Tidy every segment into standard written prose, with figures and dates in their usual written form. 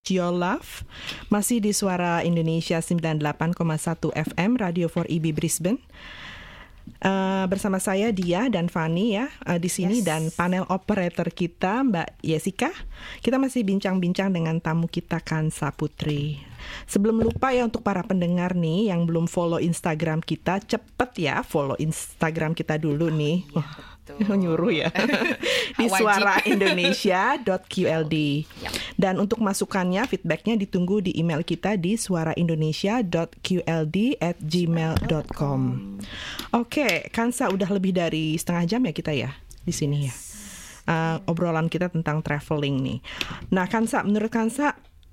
Your Love. Masih di Suara Indonesia 98,1 FM Radio 4EB Brisbane. Bersama saya Dia dan Fanny ya di sini, dan panel operator kita Mbak Jessica. Kita masih bincang-bincang dengan tamu kita Kansa Putri. Sebelum lupa ya, untuk para pendengar nih yang belum follow Instagram kita, cepet ya follow Instagram kita dulu nih. Nyuruh ya. Di suaraindonesia.qld. Dan untuk masukannya, feedbacknya ditunggu di email kita di suaraindonesia.qld@gmail.com. Oke, Kansa, udah lebih dari setengah jam ya kita ya di sini ya. Obrolan kita tentang traveling nih. Nah, Kansa, menurut Kansa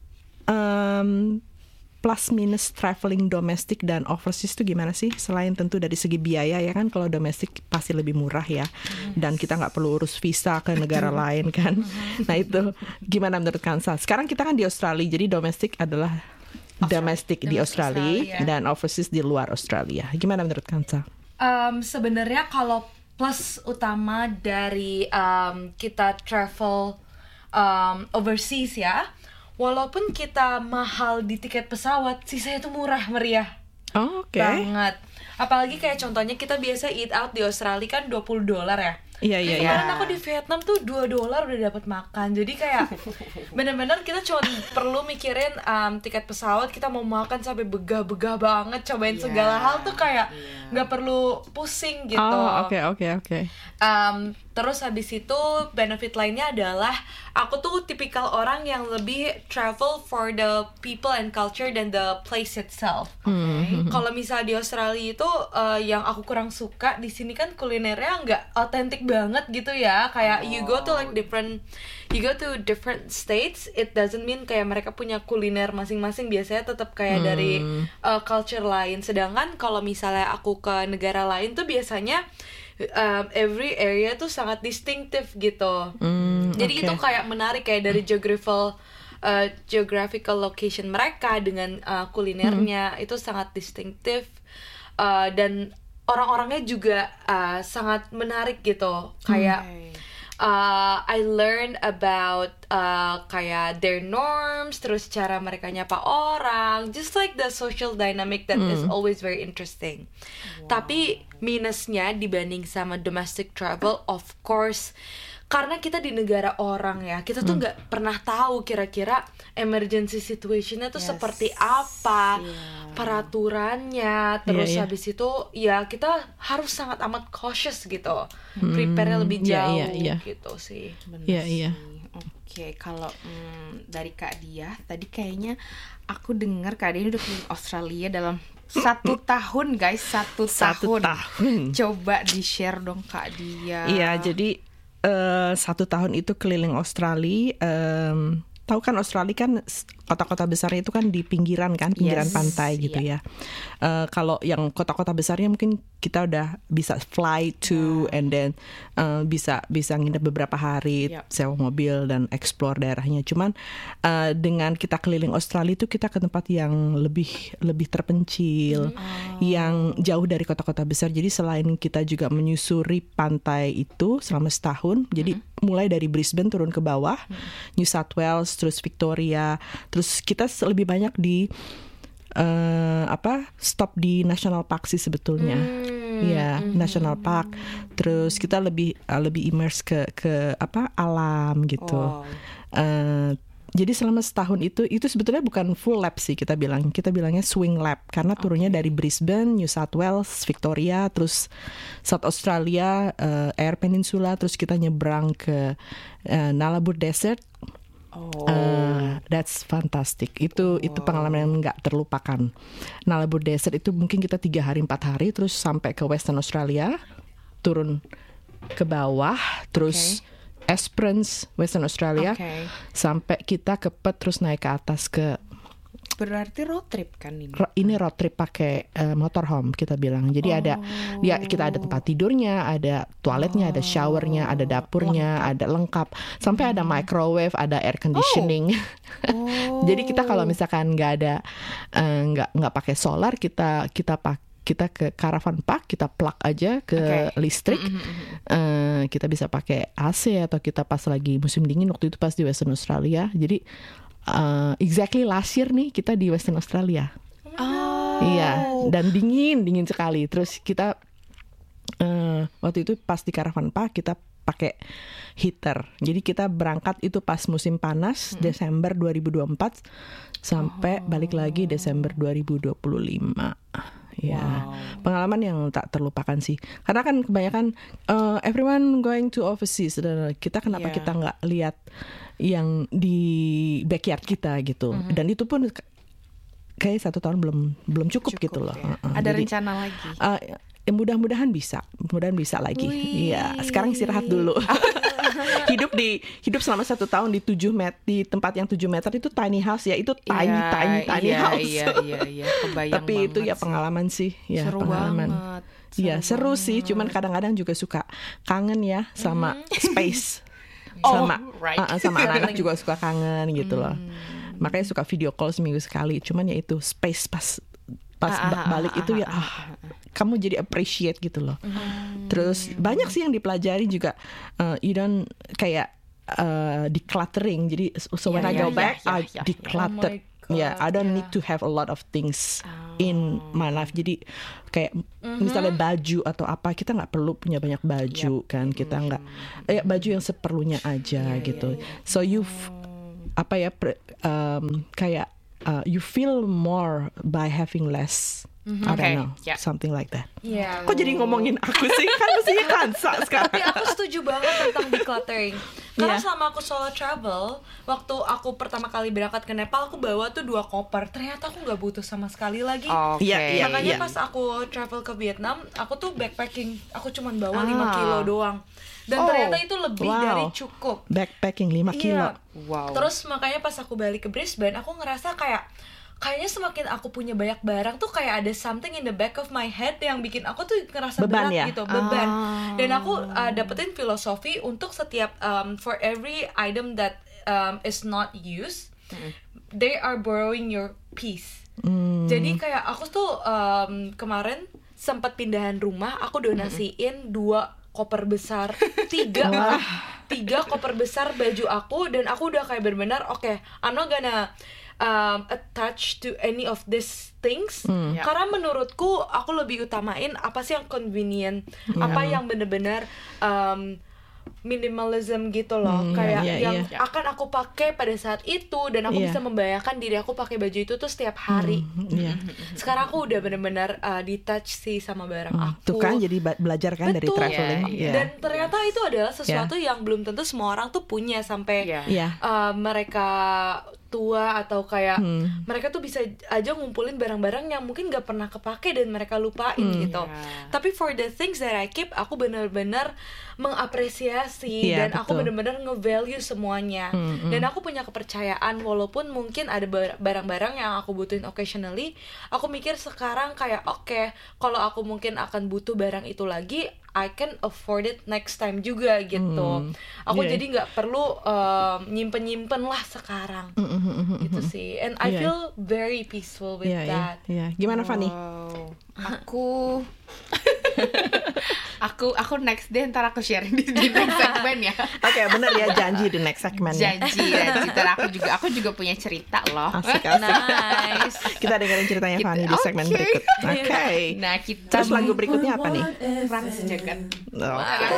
plus minus traveling domestik dan overseas itu gimana sih? Selain tentu dari segi biaya ya kan, kalau domestik pasti lebih murah ya, dan kita nggak perlu urus visa ke negara lain kan. Nah itu gimana menurut Kansa? Sekarang kita kan di Australia, jadi domestik adalah domestik di Australia dan overseas di luar Australia. Gimana menurut Kansa? Sebenarnya kalau plus utama dari kita travel overseas ya, walaupun kita mahal di tiket pesawat, sisanya itu murah meriah. Banget. Apalagi kayak contohnya kita biasa eat out di Australia kan $20 ya. Iya. Kemarin aku di Vietnam tuh $2 udah dapat makan. Jadi kayak bener-bener kita cuma perlu mikirin tiket pesawat, kita mau makan sampai begah-begah banget, cobain segala hal tuh kayak nggak perlu pusing gitu. Oke. Terus habis itu benefit lainnya adalah aku tuh tipikal orang yang lebih travel for the people and culture than the place itself. Kalau misalnya di Australia itu yang aku kurang suka di sini kan kulinernya nggak authentic banget gitu ya. Kayak you go to different states, it doesn't mean kayak mereka punya kuliner masing-masing, biasanya tetap kayak dari culture lain. Sedangkan kalau misalnya aku ke negara lain tuh biasanya every area tuh sangat distinctive gitu. Jadi itu kayak menarik, kayak dari geographical location mereka dengan kulinernya itu sangat distinctive, dan orang-orangnya juga sangat menarik gitu. Kayak I learn about kayak their norms, terus cara mereka nyapa orang, just like the social dynamic that is always very interesting. Tapi minusnya dibanding sama domestic travel, of course, karena kita di negara orang ya, kita tuh nggak pernah tahu kira-kira emergency situationnya tuh seperti apa, peraturannya, terus habis itu ya kita harus sangat amat cautious gitu, prepare-nya lebih jauh gitu sih. Iya. Oke, kalau dari Kak Dia tadi kayaknya aku dengar Kak Dia udah keliling Australia dalam 1 tahun guys, 1 tahun. Coba di-share dong Kak Dia. Iya, jadi 1 tahun itu keliling Australia. Tahu kan Australia kan kota-kota besarnya itu kan di pinggiran kan, pinggiran pantai gitu ya. Kalau yang kota-kota besarnya mungkin kita udah bisa fly to and then bisa nginep beberapa hari, sewa mobil dan explore daerahnya. Cuman dengan kita keliling Australia itu kita ke tempat yang lebih terpencil, yang jauh dari kota-kota besar. Jadi selain kita juga menyusuri pantai itu selama setahun, jadi mulai dari Brisbane turun ke bawah, New South Wales, terus Victoria, terus kita lebih banyak di stop di National Park sih sebetulnya. Ya, National Park. Terus kita lebih immerse ke alam gitu. Jadi selama setahun itu sebetulnya bukan full lap sih kita bilangnya swing lap, karena turunnya dari Brisbane, New South Wales, Victoria, terus South Australia, Eyre Peninsula, terus kita nyebrang ke Nullarbor Desert. That's fantastic. Itu pengalaman yang nggak terlupakan. Nullarbor Desert itu mungkin kita 3 hari 4 hari, terus sampai ke Western Australia, turun ke bawah, terus Esperance, Western Australia, sampai kita ke Perth, terus naik ke atas ke. Berarti road trip kan ini? Ini road trip pakai motorhome kita bilang. Jadi kita ada tempat tidurnya, ada toiletnya, ada showernya, ada dapurnya, ada lengkap. Sampai ada microwave, ada air conditioning. Jadi kita kalau misalkan nggak pakai solar, kita ke caravan park, kita plug aja ke listrik. Kita bisa pakai AC, atau kita pas lagi musim dingin, waktu itu pas di Western Australia. Jadi exactly last year nih kita di Western Australia. Iya, dan dingin sekali. Terus kita waktu itu pas di Caravan Park kita pakai heater. Jadi kita berangkat itu pas musim panas Desember 2024 sampai balik lagi Desember 2025. Ya, pengalaman yang tak terlupakan sih. Karena kan kebanyakan everyone going to overseas. Dan kita kenapa kita nggak lihat yang di backyard kita gitu. Dan itu pun kayak 1 tahun belum cukup gitu loh. Ya. Ada jadi, rencana lagi. Mudah-mudahan bisa lagi. Iya, sekarang istirahat dulu. hidup selama 1 tahun di 7 meter di tempat yang 7 meter itu tiny house ya, itu tiny house. Iya. Kebayang tapi itu ya pengalaman sih, ya seru pengalaman. Iya, seru sih, cuman kadang-kadang juga suka kangen ya sama space. Sama anak-anak juga suka kangen gitu loh. Makanya suka video call seminggu sekali. Cuman ya itu space pas balik itu ya kamu jadi appreciate gitu loh. Terus banyak sih yang dipelajari juga. You don't kayak decluttering. Jadi so when I go back I declutter. I don't need to have a lot of things in my life. Jadi kayak misalnya baju atau apa, kita nggak perlu punya banyak baju kan. Kita nggak baju yang seperlunya aja gitu. So you kayak you feel more by having less. I don't know, something like that. Kok jadi ngomongin aku sih? Kan mestinya Kansa sekarang. Tapi aku setuju banget tentang decluttering. Karena selama aku solo travel, waktu aku pertama kali berangkat ke Nepal, aku bawa tuh 2 koper. Ternyata aku nggak butuh sama sekali lagi. Makanya pas aku travel ke Vietnam, aku tuh backpacking. Aku cuma bawa 5 kilo doang. Dan ternyata itu lebih dari cukup. Backpacking 5 kilo. Terus makanya pas aku balik ke Brisbane, aku ngerasa kayaknya semakin aku punya banyak barang tuh kayak ada something in the back of my head yang bikin aku tuh ngerasa beban berat ya? gitu, beban. Dan aku dapetin filosofi untuk setiap for every item that is not used, they are borrowing your peace. Jadi kayak aku tuh kemarin sempat pindahan rumah, aku donasiin 2 koper besar, 3 koper besar baju aku, dan aku udah kayak benar-benar okay, I'm not gonna attach to any of these things karena menurutku aku lebih utamain apa sih yang convenient, apa yang benar-benar minimalism gitu loh, yang akan aku pakai pada saat itu, dan aku bisa membayangkan diri aku pakai baju itu tuh setiap hari. Sekarang aku udah benar-benar detach sih sama barang aku. Tuh kan jadi belajar kan. Betul. Dari traveling. Dan ternyata itu adalah sesuatu yang belum tentu semua orang tuh punya sampai mereka tua atau kayak mereka tuh bisa aja ngumpulin barang-barang yang mungkin gak pernah kepake dan mereka lupain gitu. Tapi for the things that I keep, aku benar-benar mengapresiasi dan aku benar-benar nge-value semuanya. Dan aku punya kepercayaan walaupun mungkin ada barang-barang yang aku butuhin occasionally, aku mikir sekarang kayak okay, kalau aku mungkin akan butuh barang itu lagi, I can afford it next time juga gitu. Aku jadi nggak perlu nyimpen lah sekarang. Gitu sih. And I feel very peaceful with that. Gimana Fanny? Aku next day ntar aku sharing di next segmen ya. Oke, bener ya, janji di next segmen. Janji. Ntar aku juga punya cerita loh. Asik. Nice. Kita dengerin ceritanya Fanny di segmen berikut. Oke. Nah, kita terus lagu berikutnya apa nih? Rans Jagat.